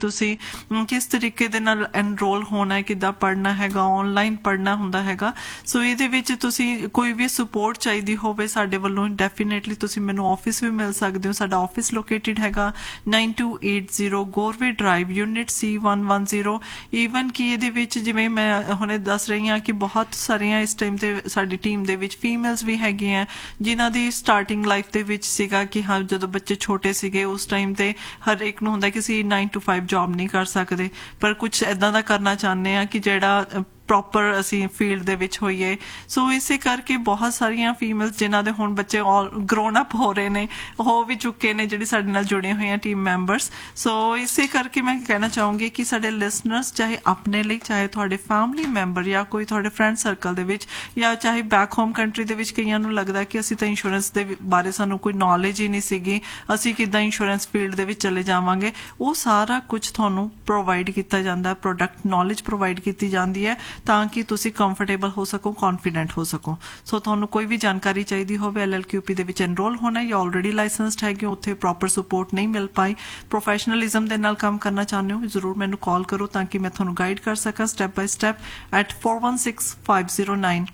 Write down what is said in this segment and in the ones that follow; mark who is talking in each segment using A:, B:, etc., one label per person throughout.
A: ਤੁਸੀਂ ਕਿਸ ਤਰੀਕੇ ਦੇ ਨਾਲ ਐਨਰੋਲ ਹੋਣਾ ਹੈ, ਕਿੱਦਾਂ ਪੜ੍ਹਨਾ ਹੈਗਾ, ਆਨਲਾਈਨ ਪੜ੍ਹਨਾ ਹੁੰਦਾ ਹੈਗਾ। ਸੋ ਇਹਦੇ ਵਿੱਚ ਤੁਸੀਂ ਕੋਈ ਵੀ ਸਪੋਰਟ ਚਾਹੀਦੀ ਹੋਵੇ ਸਾਡੇ ਵੱਲੋਂ ਡੈਫੀਨੇਟਲੀ ਤੁਸੀਂ ਮੈਨੂੰ ਆਫਿਸ ਵੀ ਮਿਲ ਸਕਦੇ ਹੋ। ਸਾਡਾ ਆਫਿਸ ਲੋਕੇਟਡ ਹੈਗਾ 9280 ਗੋਰਵੇ ਡਰਾਈਵ, ਯੂਨਿਟ C110। ਈਵਨ ਕਿ ਇਹਦੇ ਵਿੱਚ ਜਿਵੇਂ ਮੈਂ ਹੁਣੇ ਦੱਸ ਰਹੀ ਹਾਂ ਕਿ ਬਹੁਤ ਸਾਰੀਆਂ ਇਸ ਟਾਈਮ ਤੇ ਸਾਡੀ ਟੀਮ ਦੇ ਵਿੱਚ ਫੀਮੇਲਸ ਵੀ ਹੈਗੀਆਂ ਜਿਨ੍ਹਾਂ ਦੀ ਸਟਾਰਟਿੰਗ ਲਾਈਫ ਦੇ ਵਿੱਚ ਸੀਗਾ ਕਿ ਹਾਂ ਜਦੋਂ ਬੱਚੇ ਛੋਟੇ ਸੀਗੇ ਉਸ ਟਾਈਮ ਤੇ ਹਰ ਇੱਕ ਨੂੰ ਹੁੰਦਾ ਕਿ ਅਸੀਂ 9 to 5 ਜੌਬ ਨਹੀਂ ਕਰ ਸਕਦੇ, ਪਰ ਕੁਝ ਏਦਾਂ ਦਾ ਕਰਨਾ ਚਾਹੁੰਦੇ ਆ ਕਿ ਜਿਹੜਾ ਪ੍ਰੋਪਰ ਅਸੀਂ ਫੀਲਡ ਦੇ ਵਿੱਚ ਹੋਈਏ। ਸੋ ਇਸੇ ਕਰਕੇ ਬਹੁਤ ਸਾਰੀਆਂ ਫੀਮੇਲਸ ਜਿਨ੍ਹਾਂ ਦੇ ਹੁਣ ਬੱਚੇ ਗਰੋਨ ਅਪ ਹੋ ਰਹੇ ਨੇ, ਹੋ ਵੀ ਚੁੱਕੇ ਨੇ, ਜਿਹੜੇ ਸਾਡੇ ਨਾਲ ਜੁੜੇ ਹੋਏ ਆ ਟੀਮ ਮੈਂਬਰਸ। ਸੋ ਇਸੇ ਕਰਕੇ ਮੈਂ ਕਹਿਣਾ ਚਾਹੂੰਗੀ ਕਿ ਸਾਡੇ ਲਿਸਨਰਸ ਚਾਹੇ ਆਪਣੇ ਲਈ, ਚਾਹੇ ਤੁਹਾਡੇ ਫੈਮਿਲੀ ਮੈਂਬਰ ਜਾਂ ਕੋਈ ਤੁਹਾਡੇ ਫਰੈਂਡ ਸਰਕਲ ਦੇ ਵਿੱਚ, ਜਾਂ ਚਾਹੇ ਬੈਕ ਹੋਮ ਕੰਟਰੀ ਦੇ ਵਿੱਚ ਕਈਆਂ ਨੂੰ ਲੱਗਦਾ ਕਿ ਅਸੀਂ ਤਾਂ ਇੰਸ਼ੋਰੈਂਸ ਦੇ ਬਾਰੇ ਸਾਨੂੰ ਕੋਈ ਨੌਲੇਜ ਹੀ ਨਹੀਂ ਸੀਗੀ, ਅਸੀਂ ਕਿੱਦਾਂ ਇੰਸ਼ੋਰੈਂਸ ਫੀਲਡ ਦੇ ਵਿੱਚ ਚਲੇ ਜਾਵਾਂਗੇ। ਉਹ ਸਾਰਾ ਕੁਝ ਤੁਹਾਨੂੰ ਪ੍ਰੋਵਾਈਡ ਕੀਤਾ ਜਾਂਦਾ, ਪ੍ਰੋਡਕਟ ਨੌਲੇਜ ਪ੍ਰੋਵਾਈਡ ਕੀਤੀ ਜਾਂਦੀ ਹੈ ਤਾਂ ਕਿ ਤੁਸੀਂ ਕੰਫਰਟੇਬਲ ਹੋ ਸਕੋ, ਕੌਨਫੀਡੈਂਟ ਹੋ ਸਕੋ। ਸੋ ਤੁਹਾਨੂੰ ਕੋਈ ਵੀ ਜਾਣਕਾਰੀ ਚਾਹੀਦੀ ਹੋਵੇ, LLQP ਦੇ ਵਿੱਚ ਐਨਰੋਲ ਹੋਣਾ ਜਾਂ ਆਲਰੇਡੀ ਲਾਇਸੈਂਸਡ ਹੈਗੇ, ਉੱਥੇ ਪ੍ਰੋਪਰ ਸਪੋਰਟ ਨਹੀਂ ਮਿਲ ਪਾਈ, ਪ੍ਰੋਫੈਸ਼ਨਲਿਜ਼ਮ ਦੇ ਨਾਲ ਕੰਮ ਕਰਨਾ ਚਾਹੁੰਦੇ ਹੋ, ਜ਼ਰੂਰ ਮੈਨੂੰ ਕਾਲ ਕਰੋ ਤਾਂ ਕਿ ਮੈਂ ਤੁਹਾਨੂੰ ਗਾਈਡ ਕਰ ਸਕਾਂ ਸਟੈਪ ਬਾਈ ਸਟੈਪ at 416509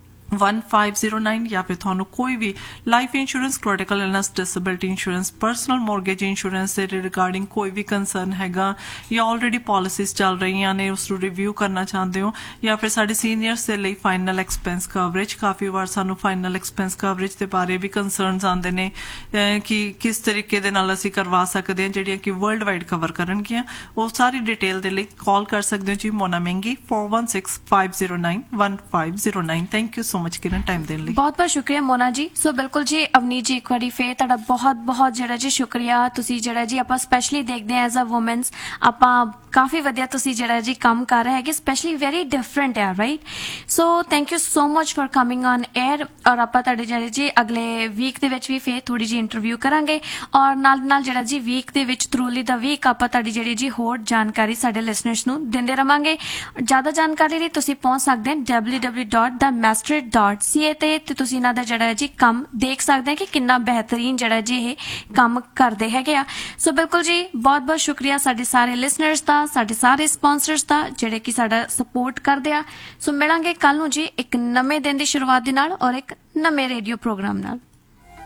A: 1509। ਜਾਂ ਫਿਰ ਤੁਹਾਨੂੰ ਕੋਈ ਵੀ life insurance, critical illness, disability insurance, personal mortgage insurance ਦੇ ਰਿਗਾਰਡਿੰਗ ਕੋਈ ਵੀ ਕੰਸਰਨ ਹੈਗਾ ਜਾਂ ਆਲਰੇਡੀ ਪਾਲਿਸੀਜ਼ ਚੱਲ ਰਹੀਆਂ ਨੇ ਉਸ ਨੂੰ ਰਿਵਿਊ ਕਰਨਾ ਚਾਹੁੰਦੇ ਹੋ, ਜਾਂ ਫਿਰ ਸਾਡੇ ਸੀਨੀਅਰਸ ਦੇ ਲਈ ਫਾਈਨਲ ਐਕਸਪੈਂਸ ਕਵਰੇਜ, ਕਾਫੀ ਵਾਰ ਸਾਨੂੰ ਫਾਈਨਲ ਐਕਸਪੈਂਸ ਕਵਰੇਜ ਦੇ ਬਾਰੇ ਵੀ ਕੰਸਰਨਸ ਆਉਂਦੇ ਨੇ ਕਿ ਕਿਸ ਤਰੀਕੇ ਦੇ ਨਾਲ ਅਸੀਂ ਕਰਵਾ ਸਕਦੇ ਹਾਂ, ਜਿਹੜੀਆਂ ਕਿ ਵਰਲਡ ਵਾਈਡ ਕਵਰ ਕਰਨਗੀਆਂ। ਉਹ ਸਾਰੀ ਡਿਟੇਲ ਦੇ ਲਈ ਕਾਲ ਕਰ ਸਕਦੇ ਹੋ ਜੀ ਮੋਨਾ ਮਹਿੰਗੀ 416509 1509। Thank you so much Kiran time ਦੇਣ ਲਈ।
B: ਬਹੁਤ ਬਹੁਤ ਸ਼ੁਕਰੀਆ ਮੋਨਾ ਜੀ। ਸੋ ਬਿਲਕੁਲ ਜੀ ਅਵਨੀਤ ਜੀ, ਇੱਕ ਵਾਰੀ ਫੇਰ ਤੁਹਾਡਾ ਬਹੁਤ ਬਹੁਤ ਜਿਹੜਾ ਜੀ ਸ਼ੁਕਰੀਆ। ਤੁਸੀਂ ਜਿਹੜਾ ਜੀ ਆਪਾਂ ਸਪੈਸ਼ਲੀ ਦੇਖਦੇ ਹਾਂ ਐਜ਼ ਅ ਵੂਮਨਸ, ਆਪਾਂ ਕਾਫੀ ਵਧੀਆ ਤੁਸੀਂ ਜਿਹੜਾ ਜੀ ਕੰਮ ਕਰ ਰਹੇ ਹੈਗੇ, ਸਪੈਸ਼ਲੀ ਵੈਰੀ ਡਿਫਰੈਂਟ ਹੈ, right. So thank you so much for coming on air. ਔਰ ਆਪਾਂ ਤੁਹਾਡੇ ਜਿਹੜੇ ਜੀ ਅਗਲੇ ਵੀਕ ਦੇ ਵਿੱਚ ਵੀ ਫੇਰ ਥੋੜੀ ਜੀ ਇੰਟਰਵਿਊ ਕਰਾਂਗੇ, ਔਰ ਨਾਲ ਨਾਲ ਜਿਹੜਾ ਜੀ ਵੀਕ ਦੇ ਵਿੱਚ ਥਰੂਲੀ ਦਾ ਵੀਕ ਆਪਾਂ ਤੁਹਾਡੀ ਜਿਹੜੀ ਜੀ ਹੋਰ ਜਾਣਕਾਰੀ ਸਾਡੇ ਲਿਸਨਰਸ ਨੂੰ ਦਿੰਦੇ ਰਵਾਂਗੇ। ਜ਼ਿਆਦਾ ਜਾਣਕਾਰੀ ਲਈ ਤੁਸੀਂ ਪਹੁੰਚ ਸਕਦੇ ਹੋ www.themastrit.ca ਤੇ ਤੁਸੀਂ ਇਹਨਾਂ ਦਾ ਜਿਹੜਾ ਜੀ ਕੰਮ ਦੇਖ ਸਕਦੇ ਹੋ ਕਿ ਕਿੰਨਾ ਬਿਹਤਰੀਨ ਜਿਹੜਾ ਜੀ ਇਹ ਕੰਮ ਕਰਦੇ ਹੈਗੇ ਆ। ਸੋ ਬਿਲਕੁਲ ਜੀ ਬਹੁਤ ਬਹੁਤ ਸ਼ੁਕਰੀਆ ਸਾਡੇ ਸਾਰੇ ਲਿਸਨਰਸ ਦਾ, ਸਾਡੇ ਸਾਰੇ ਸਪਾਂਸਰਸ ਦਾ ਜਿਹੜੇ ਕਿ ਸਾਡਾ ਸਪੋਰਟ ਕਰਦੇ ਆ। ਸੋ ਮਿਲਾਂਗੇ ਕੱਲ ਨੂੰ ਜੀ ਇੱਕ ਨਵੇਂ ਦਿਨ ਦੀ ਸ਼ੁਰੂਆਤ ਦੇ ਨਾਲ ਔਰ ਇੱਕ ਨਵੇਂ ਰੇਡੀਓ ਪ੍ਰੋਗਰਾਮ ਨਾਲ।